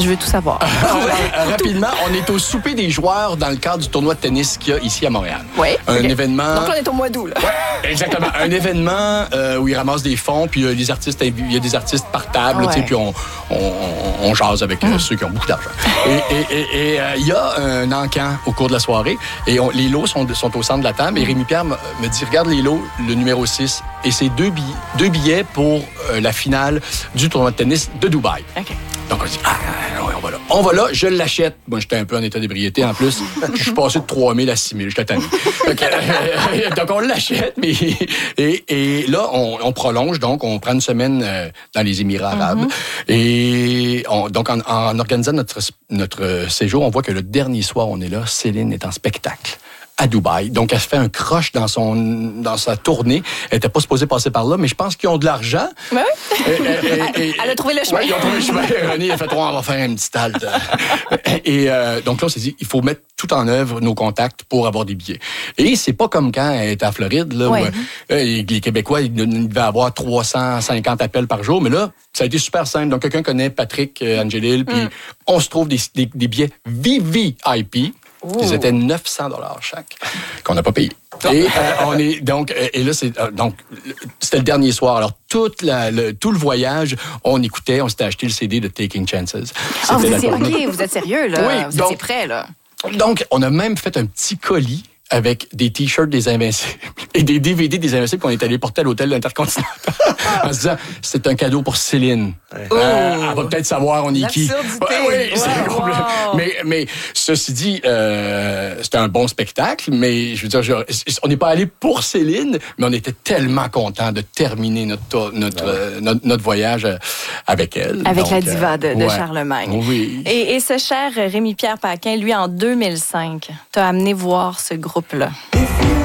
Je veux tout savoir. Rapidement, on est au souper des joueurs dans le cadre du tournoi de tennis qu'il y a ici à Montréal. Oui. Un événement... Donc là, on est au mois d'août, là. Exactement. Un événement où ils ramassent des fonds, puis il y a des artistes par table, tu sais, puis on jase avec ceux qui ont beaucoup d'argent. Et il y a un encan au cours de la soirée, et les lots sont au centre de la table, et Rémi Pierre me dit, regarde les lots, le numéro 6, et c'est deux billets pour la finale du tournoi de tennis de Dubaï. OK. Donc, on dit, on va là. On va là, je l'achète. Moi, j'étais un peu en état d'ébriété en plus. Je suis passé de 3 000 à 6 000. J'étais tanné. Donc, on l'achète. Et là, on prolonge. Donc, on prend une semaine dans les Émirats arabes. Et donc, en organisant notre séjour, on voit que le dernier soir, on est là. Céline est en spectacle à Dubaï. Donc, elle se fait un crush dans sa tournée. Elle n'était pas supposée passer par là, mais je pense qu'ils ont de l'argent. Oui. Elle a trouvé le chemin. Oui, ils ont trouvé le chemin. René a fait, on va faire un petit halte. Et donc là, on s'est dit, il faut mettre tout en œuvre nos contacts pour avoir des billets. Et c'est pas comme quand elle était à Floride, là, où les Québécois, ils devaient avoir 350 appels par jour. Mais là, ça a été super simple. Donc, quelqu'un connaît Patrick Angelil, puis on se trouve des billets VVIP. Ils étaient 900 $ chaque, qu'on n'a pas payé. Et là, c'était le dernier soir. Alors, tout le voyage, on s'était acheté le CD de Taking Chances. Vous êtes sérieux, là? Oui, vous étiez prêts, là? Donc, on a même fait un petit colis avec des T-shirts des Invincibles et des DVD des Invincibles qu'on est allé porter à l'hôtel de l'Intercontinental en se disant, c'est un cadeau pour Céline. Elle va peut-être savoir on est qui. Oui, c'est complètement. Mais ceci dit, c'était un bon spectacle, mais je veux dire, on n'est pas allé pour Céline, mais on était tellement contents de terminer notre voyage avec elle. Avec la diva de Charlemagne. Oui. Et ce cher Rémi-Pierre Paquin, lui, en 2005, t'a amené voir ce groupe-là.